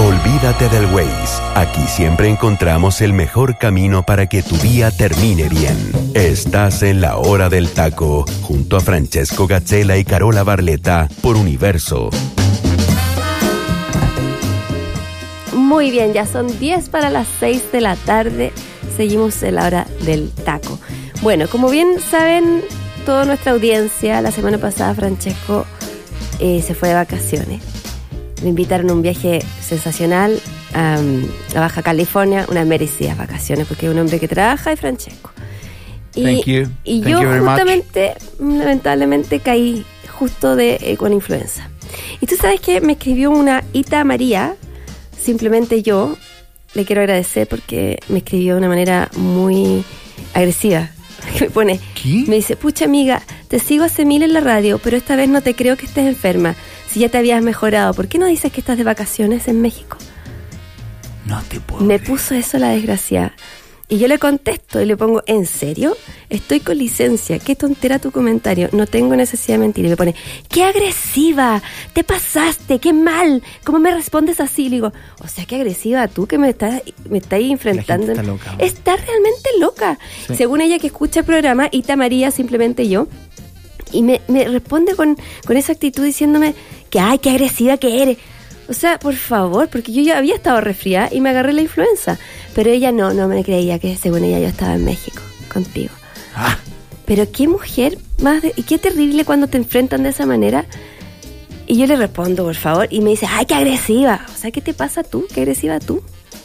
Olvídate del Waze. Aquí siempre encontramos el mejor camino para que tu día termine bien. Estás en La Hora del Taco, junto a Francesco Gazzella y Carola Barletta, por Universo. Muy bien, ya son 10 para las 6 de la tarde. Seguimos en La Hora del Taco. Bueno, como bien saben toda nuestra audiencia, la semana pasada Francesco se fue de vacaciones. Me invitaron a un viaje sensacional a Baja California, unas merecidas vacaciones, porque es un hombre que trabaja y Francesco. Thank you. Y Thank yo you very justamente, lamentablemente, caí justo con influenza. Y tú sabes que me escribió una Ita María, simplemente yo, le quiero agradecer porque me escribió de una manera muy agresiva. Me pone, ¿qué? Me dice, pucha amiga, te sigo hace 1000 en la radio, pero esta vez no te creo que estés enferma. Si ya te habías mejorado, ¿por qué no dices que estás de vacaciones en México? No te puedo Me creer. puso eso la desgraciada. Y yo le contesto y le pongo, ¿en serio? Estoy con licencia. Qué tontera tu comentario. No tengo necesidad de mentir. Y me pone, ¡qué agresiva! ¡Te pasaste! ¡Qué mal! ¿Cómo me respondes así? Le digo, o sea, qué agresiva tú que me estás enfrentando. La gente está loca. Está realmente loca. Sí. Según ella que escucha el programa, Ita María, simplemente yo. Y me responde con esa actitud diciéndome que, ¡ay, qué agresiva que eres! O sea, por favor, porque yo ya había estado resfriada y me agarré la influenza. Pero ella no me creía que según ella yo estaba en México contigo. Ah, Pero qué mujer y qué terrible cuando te enfrentan de esa manera. Y yo le respondo, por favor, y me dice, ¡ay, qué agresiva! O sea, ¿qué te pasa tú? ¿Qué agresiva tú?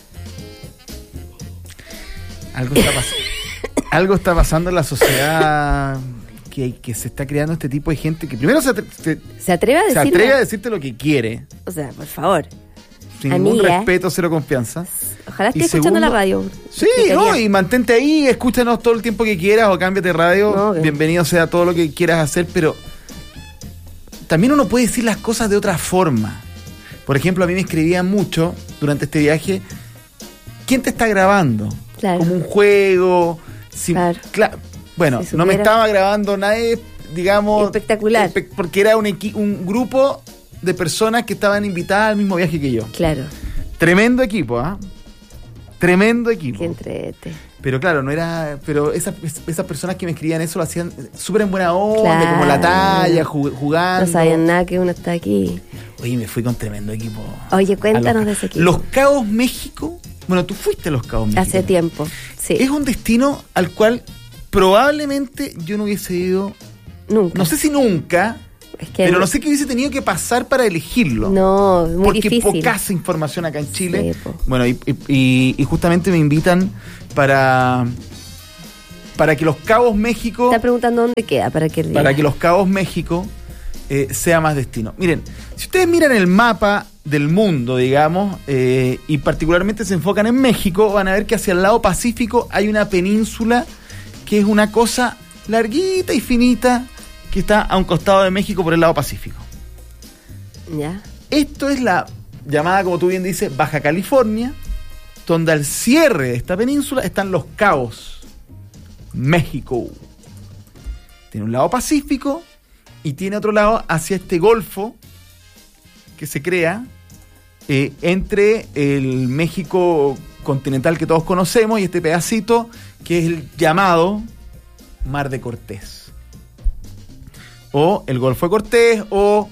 algo está pasando en la sociedad que se está creando este tipo de gente que primero se ¿Se atreve a decirte lo que quiere, O sea, por favor. sin ningún Amiga. respeto, cero confianza. Ojalá esté Y escuchando segundo, la radio. Sí, Que ¿no? quería. Y mantente ahí, escúchanos todo el tiempo que quieras o cámbiate de radio. No, que- Bienvenido sea todo lo que quieras hacer, pero también uno puede decir las cosas de otra forma. Por ejemplo, a mí me escribían mucho durante este viaje, ¿quién te está grabando? Claro. Como un juego. Claro. Bueno, Si no me supiera- estaba grabando nadie, digamos... Espectacular. Porque era un grupo de personas que estaban invitadas al mismo viaje que yo. Claro, Tremendo equipo, ¿ah? Tremendo equipo. que entrete. Pero claro, no era... Pero esas personas que me escribían eso lo hacían súper en buena onda, Claro. como la talla, jugando. No sabían nada que uno está aquí. Oye, me fui con tremendo equipo. Oye, cuéntanos A los- de ese equipo. Los Cabos México... Bueno, tú fuiste a Los Cabos México. Hace tiempo, sí. Es un destino al cual probablemente yo no hubiese ido... Nunca. No sé si nunca... Es que Pero no sé qué hubiese tenido que pasar para elegirlo. No, muy porque difícil. poca información acá en Chile. Sí, po. Bueno, y justamente me invitan para que Los Cabos México, Está preguntando dónde queda para que Los Cabos México sea más destino. Miren, si ustedes miran el mapa del mundo, digamos, y particularmente se enfocan en México, van a ver que hacia el lado Pacífico hay una península que es una cosa larguita y finita que está a un costado de México por el lado Pacífico. Ya. Esto es la llamada, como tú bien dices, Baja California, donde al cierre de esta península están Los Cabos, México. Tiene un lado Pacífico y tiene otro lado hacia este golfo que se crea entre el México continental que todos conocemos y este pedacito que es el llamado Mar de Cortés. O el Golfo de Cortés o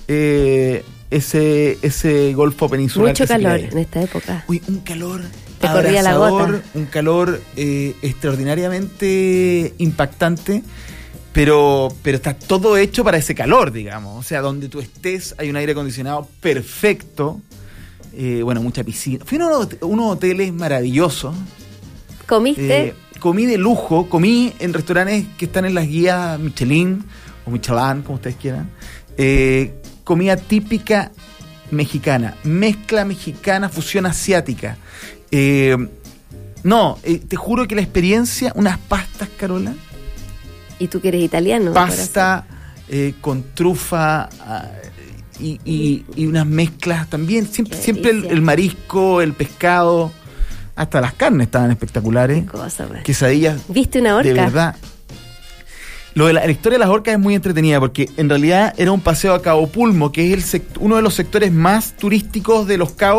ese golfo peninsular. Mucho que se crea calor ahí. en esta época. Uy, un calor Te corría la abrasador, gota. un calor extraordinariamente impactante, pero está todo hecho para ese calor, digamos. O sea, donde tú estés hay un aire acondicionado perfecto, bueno, mucha piscina. Fui a unos hoteles maravillosos. ¿Comiste? Comí de lujo, comí en restaurantes que están en las guías Michelin o Michelin, como ustedes quieran. Comida típica mexicana, mezcla mexicana, fusión asiática. Te juro que la experiencia, unas pastas, Carola, ¿Y tú que eres italiano? pasta con trufa y unas mezclas también, siempre delicia. el marisco, el pescado, hasta las carnes estaban espectaculares. Qué cosa, pues. Quesadillas, ¿Viste una orca? de verdad. Lo de la historia de las orcas es muy entretenida porque en realidad era un paseo a Cabo Pulmo, que es uno de los sectores más turísticos de Los Cabos,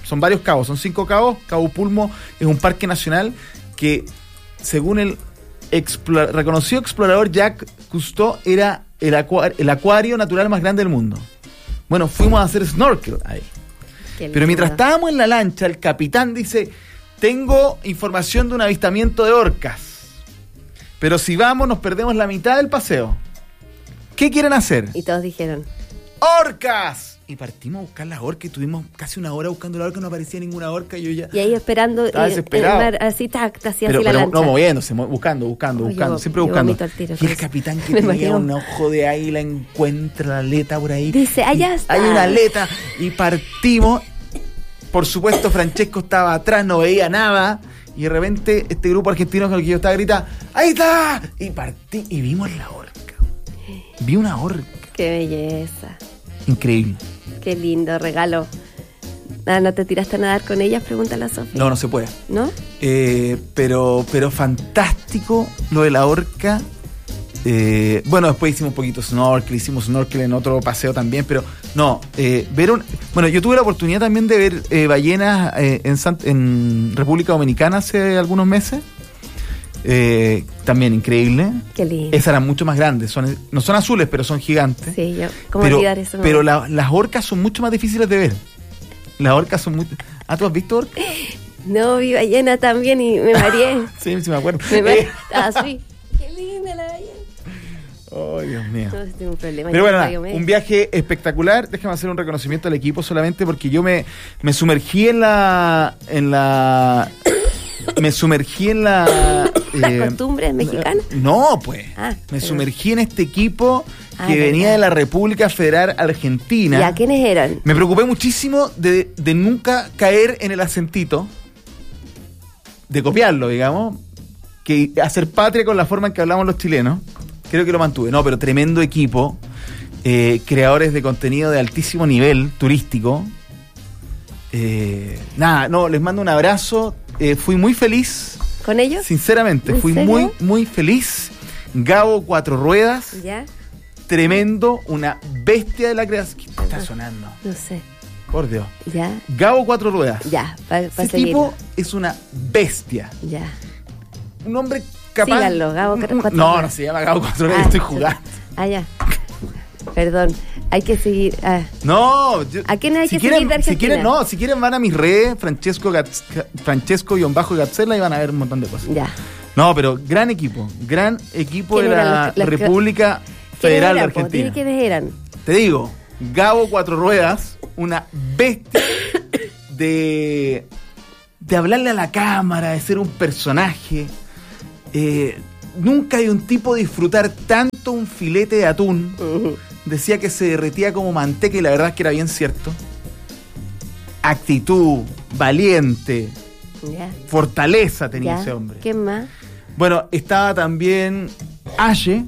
son varios cabos, son 5 cabos. Cabo Pulmo es un parque nacional que, según el reconocido explorador Jacques Cousteau, era el acuario natural más grande del mundo. Bueno, fuimos a hacer snorkel ahí. Pero mientras estábamos en la lancha, el capitán dice: tengo información de un avistamiento de orcas, pero si vamos nos perdemos la mitad del paseo. ¿Qué quieren hacer? Y todos dijeron: ¡orcas! Y partimos a buscar las orcas y tuvimos casi una hora buscando la orca, no aparecía ninguna orca. Y ahí esperando, desesperado. Así hacía pero, así la lancha. No moviéndose, buscando, siempre buscando. Y el capitán, que tenía un ojo de águila, encuentra la aleta por ahí. Dice: allá está. Hay una aleta. Y partimos. Por supuesto, Francesco estaba atrás, no veía nada. Y de repente este grupo argentino con el que yo estaba grita: ¡ahí está! Y partí y vimos la orca. Vi una orca. ¡Qué belleza! Increíble. ¡Qué lindo regalo! ¿No te tiraste a nadar con ellas? Pregúntale a Sofía. No se puede. ¿No? Pero fantástico lo de la orca. Bueno, después hicimos un poquito hicimos snorkel en otro paseo también, pero no, bueno, yo tuve la oportunidad también de ver ballenas en República Dominicana hace algunos meses. También increíble. Qué lindo. Esas eran mucho más grandes, no son azules, pero son gigantes. Sí, ¿cómo olvidar eso? Pero las orcas son mucho más difíciles de ver. Las orcas son muy... ¿tú has visto orcas? No, vi ballena también y me mareé. Sí me acuerdo. Así. Qué linda la ballena. Oh, Dios mío. No, tengo un problema. Pero bueno, un viaje espectacular. Déjame hacer un reconocimiento al equipo solamente porque yo me sumergí en la me sumergí en la... ¿Las costumbres mexicanas? No, pues. Me sumergí en este equipo que venía de la República Federal Argentina. ¿Y a quiénes eran? Me preocupé muchísimo de nunca caer en el acentito, de copiarlo, digamos, que hacer patria con la forma en que hablamos los chilenos. Creo que lo mantuve. No, pero tremendo equipo. Creadores de contenido de altísimo nivel turístico. Les mando un abrazo. Fui muy feliz. ¿Con ellos? Sinceramente, fui muy, muy feliz. Gabo 4 ruedas. ¿Ya? Tremendo, una bestia de la creación. ¿Qué está sonando? No sé. Por Dios. ¿Ya? Gabo 4 ruedas. Ya, Ese tipo es una bestia. Ya. Un hombre capaz... Síganlo, Gabo 4 ruedas. No se llama Gabo 4 ruedas, estoy jugando. Ya. Perdón, hay que seguir. No, ¿a quién hay que seguir de Argentina? Si quieren van a mis redes, Francesco-Gazzella, y van a ver un montón de cosas. Ya. No, pero gran equipo de la República Federal de Argentina. ¿Quiénes eran? Te digo, Gabo 4 ruedas, una bestia de hablarle a la cámara, de ser un personaje. Nunca hay un tipo disfrutar tanto un filete de atún. Decía que se derretía como manteca y la verdad es que era bien cierto. Actitud, valiente, fortaleza tenía ese hombre. ¿Quién más? Bueno, estaba también Ashe.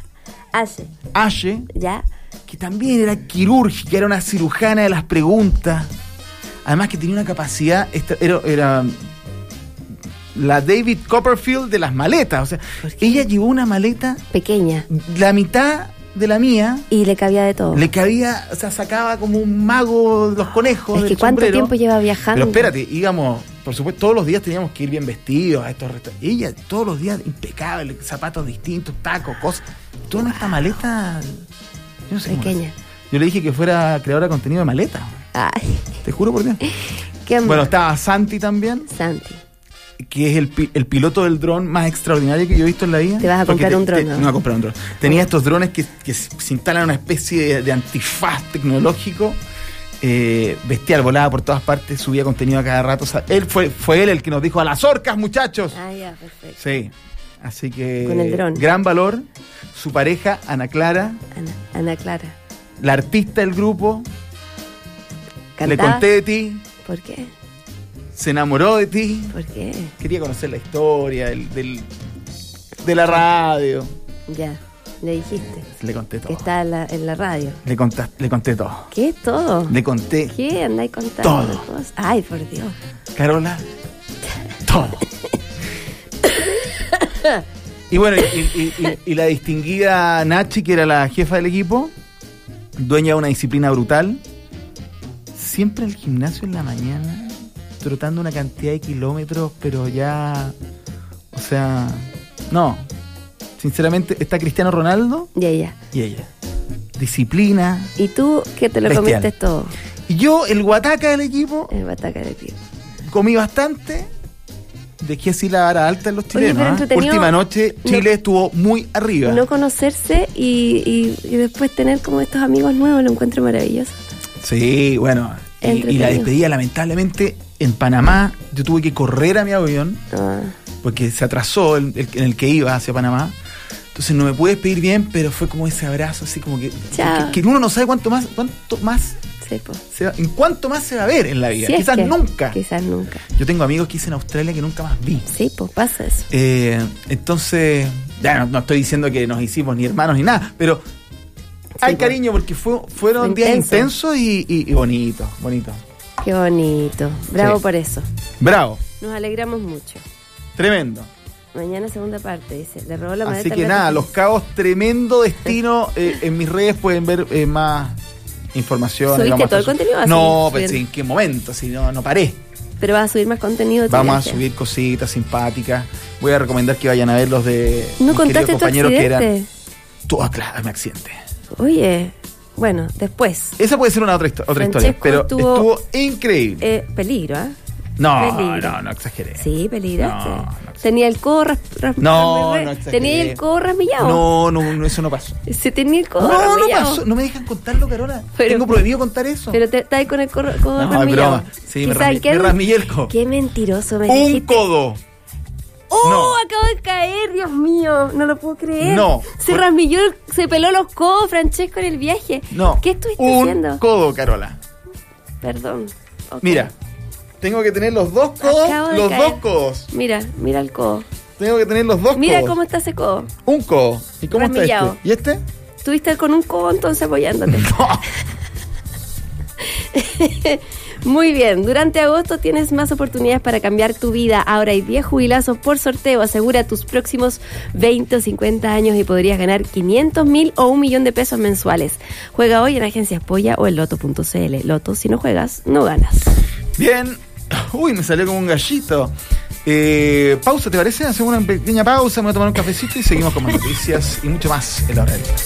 ¿Ya? Que también era quirúrgica, era una cirujana de las preguntas. Además que tenía una capacidad, era la David Copperfield de las maletas. O sea, ella llevó una maleta pequeña, la mitad de la mía. Y le cabía de todo. Le cabía, o sea, sacaba como un mago de los conejos. Es que ¿cuánto tiempo lleva viajando? Pero espérate, íbamos, por supuesto, todos los días teníamos que ir bien vestidos a estos restaurantes. Ella, todos los días, impecable, zapatos distintos, tacos, cosas. Toda nuestra maleta, yo no sé pequeña. Yo le dije que fuera creadora de contenido de maleta. Ay. Te juro por Dios. Bueno, estaba Santi también. Santi. Que es el piloto del dron más extraordinario que yo he visto en la vida. ¿Te vas a comprar un dron? No voy a comprar un dron. Tenía estos drones que se instalan una especie de antifaz tecnológico. Bestial, volaba por todas partes, subía contenido a cada rato. O sea, fue él el que nos dijo: ¡a las orcas, muchachos! Ya, perfecto. Sí. Así que... Con el dron. Gran valor. Su pareja, Ana Clara. Ana Clara. La artista del grupo. ¿Cantaba? Le conté de ti. ¿Por qué? Se enamoró de ti. ¿Por qué? Quería conocer la historia de la radio. Ya, le dijiste. Le conté todo. Que está en la radio. Le conté todo. ¿Qué? ¿Todo? Le conté. ¿Qué andáis contando? Todo. Cosas? Ay, por Dios. Carola, todo. Y bueno, y la distinguida Nachi, que era la jefa del equipo, dueña de una disciplina brutal, siempre en el gimnasio en la mañana, trotando una cantidad de kilómetros, pero ya... O sea, no. Sinceramente, está Cristiano Ronaldo Y ella. y ella. Disciplina. ¿Y tú que te lo Bestial. comiste todo? Y yo, el guataca del equipo, El bataca de ti. comí bastante. Dejé así la vara alta en los chilenos. pero entretenido. Última noche, Chile estuvo muy arriba. No conocerse y después tener como estos amigos nuevos, lo encuentro maravilloso. Sí, bueno. Y Entretenido. la despedida, lamentablemente, en Panamá, yo tuve que correr a mi avión Ah, porque se atrasó en el que iba hacia Panamá. Entonces no me pude despedir bien, pero fue como ese abrazo, así como que Chao. que uno no sabe cuánto más sí, po. en cuánto más se va a ver en la vida. Si es Quizás que- nunca. Quizás nunca. Yo tengo amigos que hice en Australia que nunca más vi. Sí, pues pasa eso. Entonces, ya no estoy diciendo que nos hicimos ni hermanos ni nada, pero hay pues. cariño porque fueron Fue días intenso. intensos y bonitos. Qué bonito. Bravo Sí. por eso. Bravo, Nos alegramos mucho. tremendo. Mañana segunda parte, dice. Le robó la maleta. Así al que gato. nada, Los Cabos, tremendo destino. En mis redes pueden ver más información. ¿Subiste Vamos a todo el estar contenido? No, Así, pues bien. ¿en qué momento? Si no paré. Pero vas a subir más contenido de tu Vamos a viaje. subir cositas simpáticas. Voy a recomendar que vayan a ver los de ¿No mis contaste queridos tu compañeros que eran. accidente? Claro, mi accidente. Oye, bueno, después. Esa puede ser otra historia, Francesco pero estuvo- estuvo increíble. Peligro, ¿ah? No, peligro. no exageré. Sí, peligraste. No Tenía el codo No exageré. Tenía el codo rasmillado. No, eso no pasó. Se tenía el codo No rasmillado. pasó. No me dejan contarlo, Carola. Pero- Tengo prohibido contar eso. Pero está ahí con el codo No, es rasmillado. broma. Sí, me ¿Sabes qué? rasmillé el codo. Qué mentiroso me Un dijiste. codo. ¡Oh! No. Acabo de caer, Dios mío. No lo puedo creer. No. Se rasmilló, se peló los codos, Francesco, en el viaje. No. ¿Qué estuviste Un haciendo? codo, Carola. Perdón. Ok. Mira, tengo que tener los dos codos. Acabo de Los caer. dos codos. Mira el codo. Tengo que tener los dos Mira codos. cómo está ese codo. Un codo. ¿Y cómo está Rasmillado. este? ¿Y este? Estuviste con un codo entonces apoyándote. No. Muy bien, durante agosto tienes más oportunidades para cambiar tu vida. Ahora hay 10 jubilazos por sorteo. Asegura tus próximos 20 o 50 años y podrías ganar 500.000 o 1 millón de pesos mensuales. Juega hoy en Agencias Polla o en Loto.cl. Loto, si no juegas, no ganas. Bien. Uy, me salió como un gallito. Pausa, ¿te parece? Hacemos una pequeña pausa, me voy a tomar un cafecito y seguimos con más noticias y mucho más en la hora del día.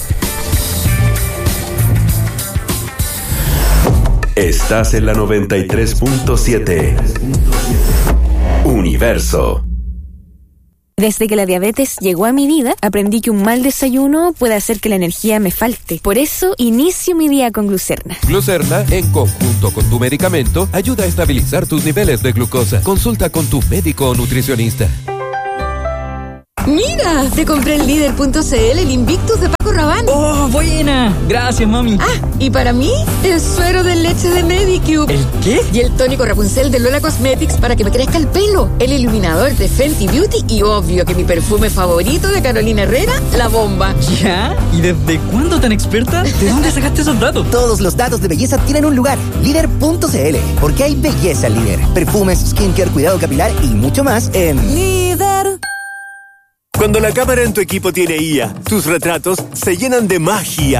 Estás en la 93.7. Universo. Desde que la diabetes llegó a mi vida, aprendí que un mal desayuno puede hacer que la energía me falte. Por eso, inicio mi día con Glucerna. Glucerna, en conjunto con tu medicamento, ayuda a estabilizar tus niveles de glucosa. Consulta con tu médico o nutricionista. Mira, te compré en líder.cl el Invictus de Paco Rabanne. ¡Oh, buena! Gracias, mami. Ah, y para mí, el suero de leche de Medicube. ¿El qué? Y el tónico Rapunzel de Lola Cosmetics para que me crezca el pelo. El iluminador de Fenty Beauty y obvio que mi perfume favorito de Carolina Herrera, La Bomba. ¿Ya? ¿Y desde cuándo tan experta? ¿De dónde sacaste esos datos? Todos los datos de belleza tienen un lugar. Líder.cl. Porque hay belleza en Líder. Perfumes, skincare, cuidado capilar y mucho más en Líder. Cuando la cámara en tu equipo tiene IA, tus retratos se llenan de magia.